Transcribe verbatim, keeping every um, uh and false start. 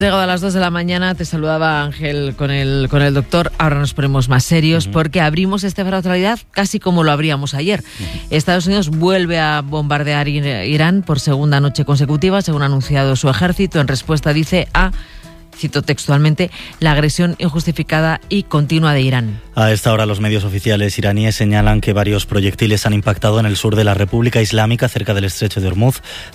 Llegado a las dos de la mañana, te saludaba Ángel con el, con el doctor. Ahora nos ponemos más serios uh-huh. porque abrimos este Faro Actualidad casi como lo abríamos ayer. Uh-huh. Estados Unidos vuelve a bombardear Irán por segunda noche consecutiva, según ha anunciado su ejército. En respuesta dice a... cito textualmente, la agresión injustificada y continua de Irán. A esta hora los medios oficiales iraníes señalan que varios proyectiles han impactado en el sur de la República Islámica, cerca del estrecho de Hormuz.